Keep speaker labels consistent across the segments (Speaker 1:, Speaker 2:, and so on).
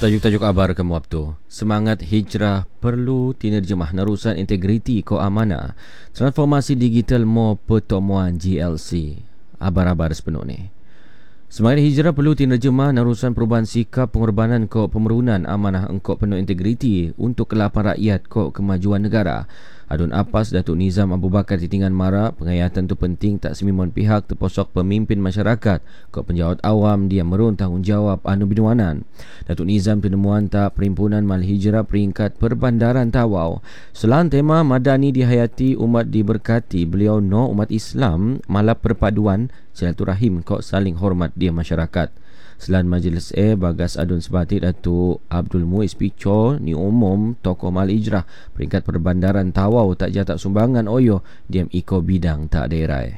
Speaker 1: Tajuk-tajuk abar kamu waktu. Semangat hijrah perlu tinerjemah narusan integriti ko amanah. Transformasi digital mo pertemuan GLC. Abar-abar sepenuh ni. Semangat hijrah perlu tinerjemah narusan perubahan sikap pengorbanan ko pemerunan amanah engkau penuh integriti untuk kelapan rakyat ko kemajuan negara. Adun Apas Datuk Nizam Abu Bakar ditinggan mara pengayatan tu penting tak semimon pihak terposok pemimpin masyarakat ko penjawat awam dia merun tanggungjawab anu binuanan. Datuk Nizam penemuan tak Perhimpunan Mal Hijrah peringkat Perbandaran Tawau. Selain tema madani dihayati umat diberkati, beliau no umat Islam malah perpaduan silaturahim ko saling hormat dia masyarakat. Selain Majlis Bagas Adun Sebatik Datuk Abdul Muiz Picho ni umum tokoh Mal Hijrah peringkat Perbandaran Tawau tak jatah sumbangan oyo diam iko bidang tak daerah.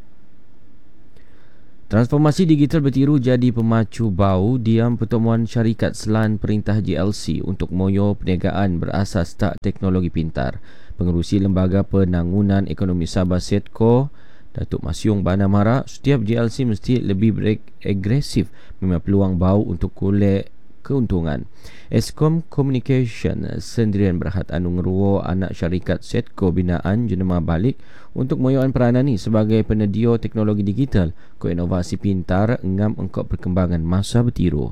Speaker 1: Transformasi digital bertiru jadi pemacu bau diam pertemuan syarikat Selan Perintah GLC untuk moyo perniagaan berasas tak teknologi pintar. Pengerusi Lembaga Penangunan Ekonomi Sabah Setco Datuk Masyung Bana Mara, setiap GLC mesti lebih agresif memang peluang bau untuk kolek keuntungan. Eskom Communication sendirian berhad anu ngeruo anak syarikat Setco binaan jenama balik untuk moyoan peranan ni sebagai penedio teknologi digital ko inovasi pintar ngam engkau perkembangan masa bertiru.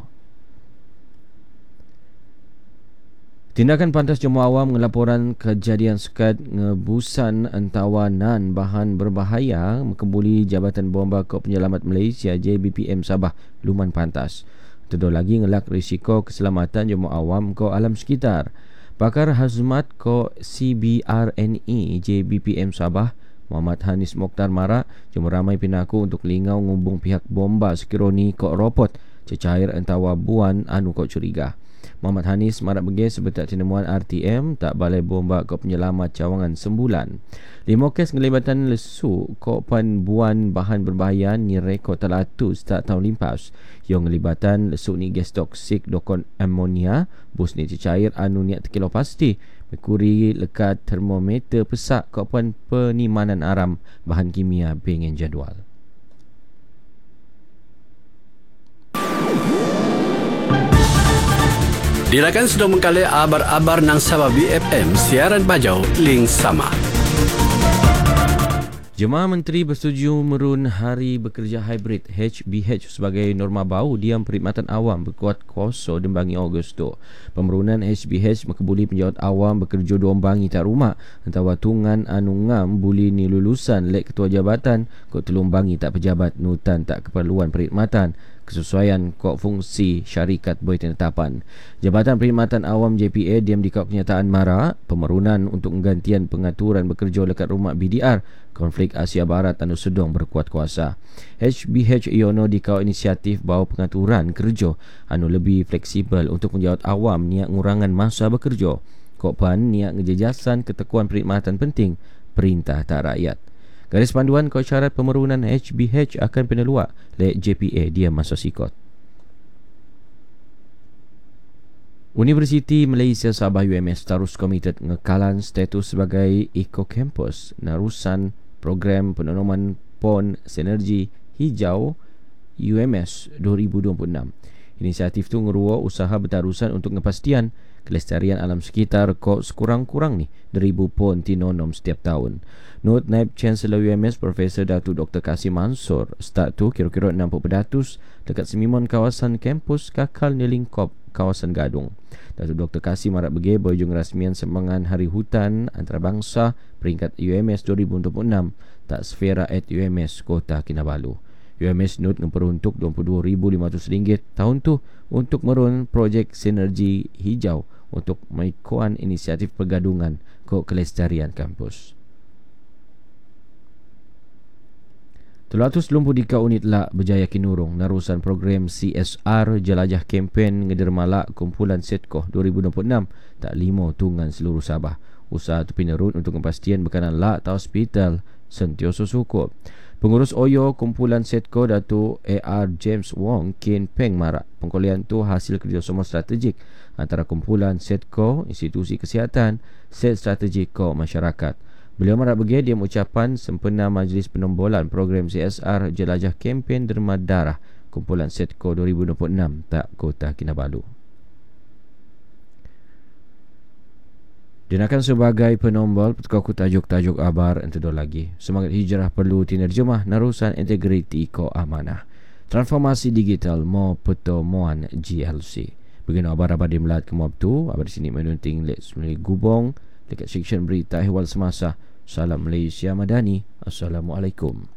Speaker 1: Tindakan pantas jemaah awam ngelaporan kejadian sekat ngebusan entawanan bahan berbahaya mengkembuli Jabatan Bomba Kop Penyelamat Malaysia JBPM Sabah luman pantas. Tentu lagi ngelak risiko keselamatan jemaah awam ko alam sekitar. Pakar Hazmat ko CBRNE JBPM Sabah Muhammad Hanis Mokhtar Mara cuma ramai pinaku untuk lingau ngumbung pihak bomba sekironi ko ropot cecair entawa buan anu ko curiga. Muhammad Hanis marak begi sebetak tinemuan RTM tak balai bomba ko penyelamat cawangan sembulan. 5 kes ngelibatan lesu ko pan buan bahan berbahaya ni rekod talatus tak tahun limpas. Yang ngelibatan lesu ni gas toksik dokon amonia, bus ni cecair anu niat tekilo pasti. Merkuri lekat termometer pesak ko pan penimanan aram bahan kimia pengen jadual.
Speaker 2: Dilakan sudah mengkali abar-abar nang Sabah BFM siaran bajau link sama.
Speaker 1: Jemaah Menteri bersetuju merun Hari Bekerja Hybrid HBH sebagai norma bau diam perkhidmatan awam berkuat kuasa dembangi Ogos tu. Pemerunan HBH mekebuli penjawat awam bekerja dombangi tak rumah entah watungan anu ngam buli ni lulusan lek ketua jabatan kok telumbangi tak pejabat nutan tak keperluan perkhidmatan kesesuaian kok fungsi syarikat boy tenetapan. Jabatan Perkhidmatan Awam JPA diam di kau kenyataan mara pemerunan untuk penggantian pengaturan bekerja lekat rumah BDR konflik Asia Barat anu sedang berkuat kuasa. HBH Iono di kau inisiatif bawa pengaturan kerja anu lebih fleksibel untuk menjawat awam niat ngurangan masa bekerja. Kok pan niat ngejejasan ketekuan perkhidmatan penting perintah tak rakyat. Garis panduan kau syarat pemerunan HBH akan peneluak lek JPA dia masa sikot. Universiti Malaysia Sabah UMS terus komited ngekalan status sebagai Eco Campus narusan program penanaman pon sinergi hijau UMS 2026. Inisiatif tu ngeruo usaha bertarusan untuk ngepastian kelestarian alam sekitar kok sekurang-kurang ni 1000 pon tinonom setiap tahun. Not Naib Chancellor UMS Profesor Datuk Dr. Kasim Mansur start tu kira-kira 60% dekat semimon kawasan kampus kakal ni lingkop kawasan Gadung. Datuk Dr. Kasim harap begi berjung rasmian semangan Hari Hutan Antarabangsa peringkat UMS 2026 tak sfera at UMS Kota Kinabalu. UMS Nut memperuntuk RM22,500 tahun tu untuk merun projek sinergi hijau untuk mengikuan inisiatif pergadungan ke kelestarian kampus. 380 dika unit lak berjaya kinurung narusan program CSR jelajah kempen ngedermalak kumpulan Setco 2026 tak 5 tungan seluruh Sabah. Usaha tu pinerun untuk kepastian bekanan lak atau hospital sentioso sukup. Pengurus OYO kumpulan Setco Datuk AR James Wong Kin Peng marak pengkolian tu hasil kerjasama strategik antara kumpulan Setco, institusi kesihatan, set strategik ko masyarakat. Beliau marak bagi dia ucapan sempena majlis penombolan program CSR jelajah kempen derma darah kumpulan Setco 2026 tak Kota Kinabalu. Dinakan sebagai penombol petukaku tajuk-tajuk abar entedor lagi. Semangat hijrah perlu tinerjemah narusan integriti ko amanah. Transformasi digital mo pertemuan GLC. Begini abar-abar di Melat Kemuap tu. Abar di sini menunting let's mulai gubong dekat seksyen berita ehwal semasa. Salam Malaysia Madani. Assalamualaikum.